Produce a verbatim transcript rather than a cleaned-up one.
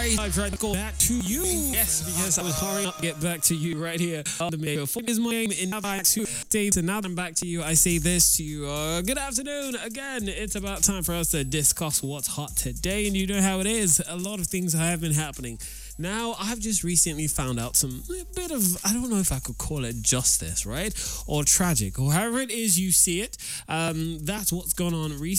I I tried to go back to you. Yes, because I was hurrying up to get back to you right here on the mail. Is my name and now back to dates and now I'm back to you. I say this to you. Uh, good afternoon. Again, it's about time for us to discuss what's hot today, and you know how it is. A lot of things have been happening. Now, I've just recently found out some a bit of, I don't know if I could call it justice, right? Or tragic, or however it is you see it. Um, that's what's gone on recently.